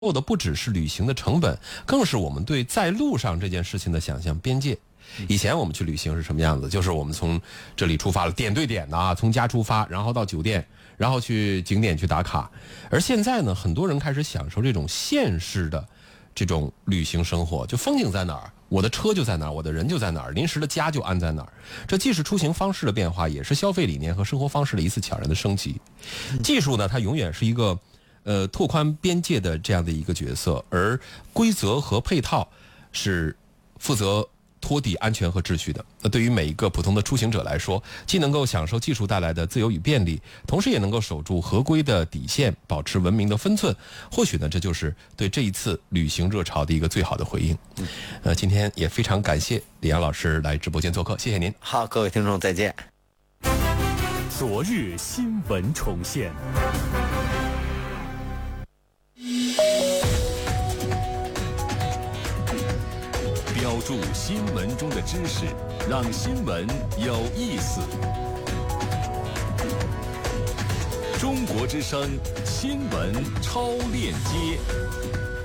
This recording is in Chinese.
的不只是旅行的成本，更是我们对在路上这件事情的想象边界。以前我们去旅行是什么样子？就是我们从这里出发了，点对点的啊，从家出发，然后到酒店，然后去景点去打卡。而现在呢，很多人开始享受这种现实的这种旅行生活，就风景在哪儿，我的车就在哪儿，我的人就在哪儿，临时的家就安在哪儿。这既是出行方式的变化，也是消费理念和生活方式的一次悄然的升级。技术呢，它永远是一个拓宽边界的这样的一个角色，而规则和配套是负责托底安全和秩序的。那对于每一个普通的出行者来说，既能够享受技术带来的自由与便利，同时也能够守住合规的底线，保持文明的分寸。或许呢，这就是对这一次旅行热潮的一个最好的回应。今天也非常感谢李阳老师来直播间做客，谢谢您。 好，各位听众再见。 昨日新闻重现。标注新闻中的知识，让新闻有意思。中国之声新闻超链接。